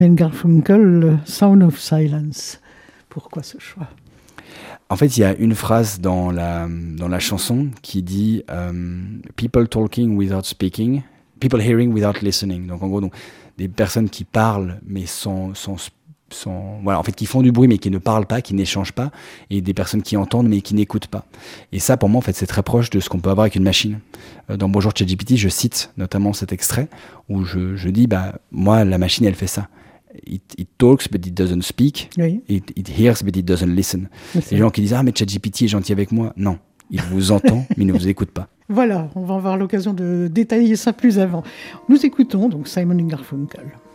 Garfunkel, Sound of Silence. Pourquoi ce choix ? En fait, il y a une phrase dans la chanson qui dit People talking without speaking, people hearing without listening. Donc en gros, des personnes qui parlent mais sans voilà, en fait, qui font du bruit mais qui ne parlent pas, qui n'échangent pas, et des personnes qui entendent mais qui n'écoutent pas. Et ça, pour moi, en fait, c'est très proche de ce qu'on peut avoir avec une machine. Dans Bonjour ChatGPT, je cite notamment cet extrait où je dis, moi, la machine, elle fait ça. It talks but it doesn't speak. Oui. It hears but it doesn't listen. Les gens qui disent mais ChatGPT est gentil avec moi. Non, il vous entend mais il ne vous écoute pas. Voilà, on va avoir l'occasion de détailler ça plus avant. Nous écoutons donc Simon & Garfunkel.